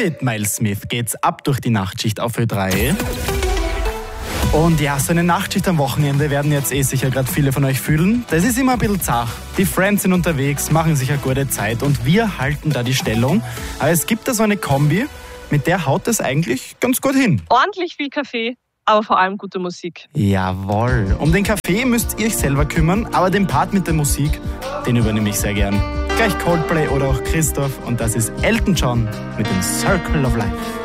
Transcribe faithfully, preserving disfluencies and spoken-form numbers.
Mit Miles Smith geht's ab durch die Nachtschicht auf Ö drei. Und ja, so eine Nachtschicht am Wochenende werden jetzt eh sicher gerade viele von euch fühlen. Das ist immer ein bisschen zach. Die Friends sind unterwegs, machen sich eine gute Zeit und wir halten da die Stellung. Aber es gibt da so eine Kombi, mit der haut es eigentlich ganz gut hin. Ordentlich viel Kaffee, aber vor allem gute Musik. Jawohl. Um den Kaffee müsst ihr euch selber kümmern, aber den Part mit der Musik, den übernehme ich sehr gern. Gleich Coldplay oder auch Christoph und das ist Elton John mit dem Circle of Life.